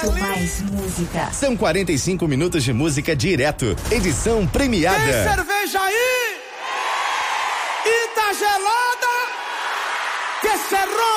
Muito mais música. São 45 minutos de música direto. Edição premiada. Tem cerveja aí? E tá gelada? Que cerrou?